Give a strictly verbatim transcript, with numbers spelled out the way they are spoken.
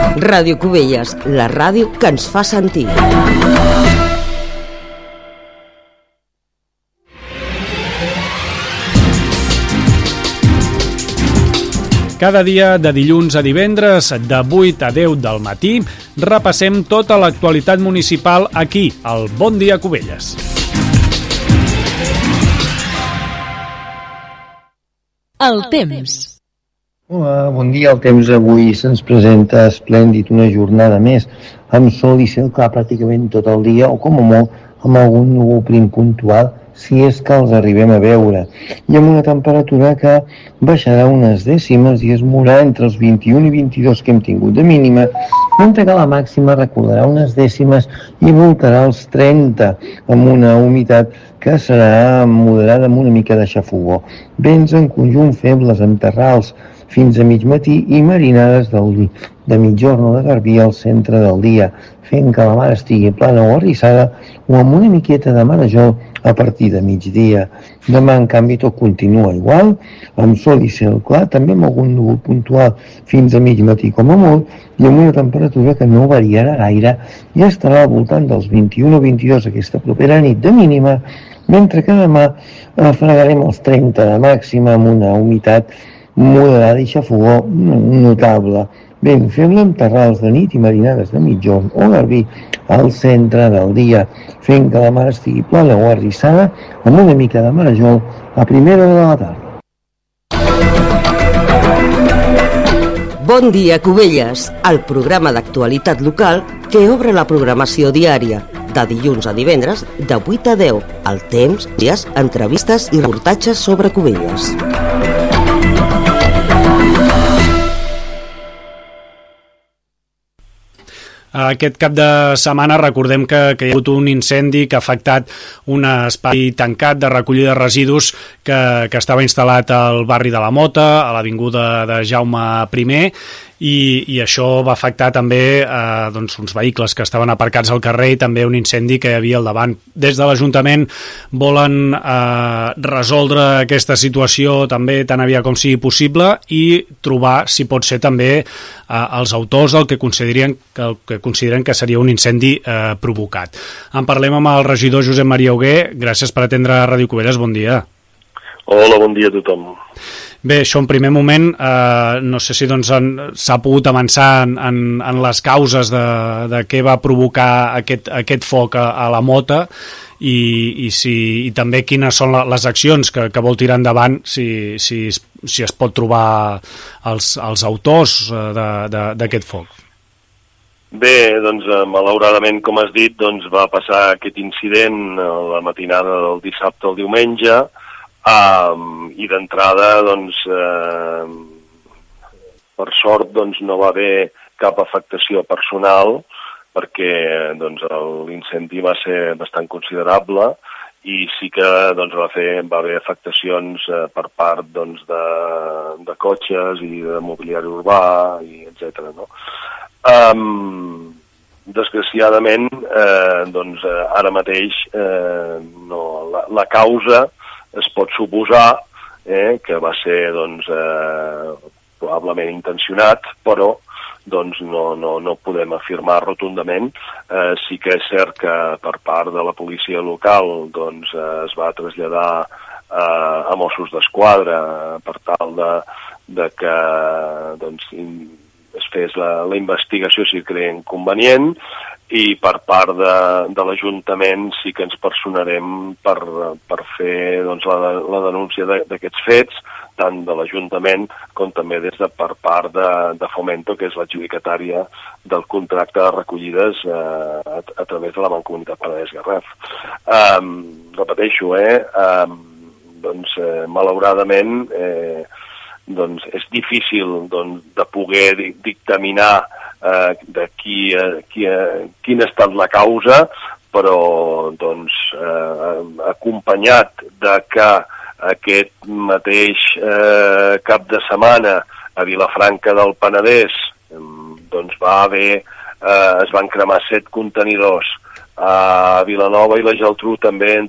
Ràdio Cubelles, la ràdio que ens fa sentir. Cada dia, de dilluns a divendres, de vuit a deu del matí, repassem tota l'actualitat municipal aquí, al Bon Dia Cubelles. El temps. Hola, bon dia. El temps avui se'ns presenta esplèndid, una jornada més, amb sol i cel clar pràcticament tot el dia, o com a molt amb algun núvol prim puntual, si és que els arribem a veure, i amb una temperatura que baixarà unes dècimes i es mourà entre els vint-i-un i vint-i-dos que hem tingut de mínima, mentre que la màxima recordarà unes dècimes i voltarà els trenta, amb una humitat que serà moderada amb una mica de xafogó. Vents en conjunt febles amb terrals fins a mig matí i marinades del, de mitjorn o de garbí al centre del dia, fent que la mar estigui plana o arrissada o amb una miqueta de marejol a partir de migdia. Demà, en canvi, tot continua igual, amb sol i cel clar, també amb algun núvol puntual fins a mig matí com a molt, i amb una temperatura que no variarà gaire i estarà al voltant dels vint-i-un o vint-i-dos aquesta propera nit de mínima, mentre que demà eh, fregarem els trenta de màxima amb una humitat moderada i xafogó notable. Ben feble amb terrals de nit i marinades de mitjorn o garbí al centre del dia, fent que la mar estigui plana o arrissada amb una mica de marejol a primera hora de la tarda. Bon dia, Cubelles, el programa d'actualitat local que obre la programació diària, de dilluns a divendres, de vuit a deu, el temps, dies, entrevistes i reportatges sobre Cubelles. Aquest cap de setmana recordem que, que hi ha hagut un incendi que ha afectat un espai tancat de recollida de residus que, que estava instal·lat al barri de la Mota, a l'avinguda de Jaume primer, i, i això va afectar també eh, doncs, uns vehicles que estaven aparcats al carrer i també un incendi que hi havia al davant. Des de l'Ajuntament volen eh, resoldre aquesta situació també tan aviat com sigui possible i trobar, si pot ser també, eh, els autors del que consideren que, el que consideren que seria un incendi eh, provocat. En parlem amb el regidor Josep Maria Hugué. Gràcies per atendre Ràdio Cubelles. Bon dia. Hola, bon dia a tothom. Bé, això en primer moment, eh, no sé si doncs, s'ha pogut avançar en, en, en les causes de, de què va provocar aquest, aquest foc a, a la Mota i, i, si, i també quines són les accions que, que vol tirar endavant si, si, si es pot trobar els, els autors d'aquest foc. Bé, doncs, malauradament, com has dit, doncs, va passar aquest incident a la matinada del dissabte al diumenge, Um, i d'entrada, doncs, eh, per sort, doncs, no va haver cap afectació personal perquè doncs, l'incendi va ser bastant considerable i sí que doncs, va, fer, va haver afectacions eh, per part doncs, de, de cotxes i de mobiliari urbà, i etcètera. No? Um, desgraciadament, eh, doncs, ara mateix eh, no, la, la causa es pot suposar eh, que va ser doncs, eh, probablement intencionat, però doncs, no, no, no podem afirmar rotundament. Eh, sí que és cert que per part de la policia local doncs, eh, es va traslladar eh, a Mossos d'Esquadra per tal de, de que doncs, es fes la, la investigació si creien convenient, i per part de, de l'Ajuntament sí que ens personarem per, per fer doncs, la, la denúncia d'aquests fets, tant de l'Ajuntament com també des de per part de, de Fomento, que és l'adjudicatària del contracte de recollides eh, a, a través de la Mancomunitat Penedès-Garraf. Um, repeteixo, eh, um, doncs, eh, malauradament eh, doncs, és difícil doncs, de poder dictaminar Eh, de qui, eh, qui, eh, quina ha estat la causa, però doncs, eh, acompanyat de que aquest mateix eh, cap de setmana a Vilafranca del Penedès eh, doncs va haver, eh, es van cremar set contenidors, a Vilanova i la Geltrú també en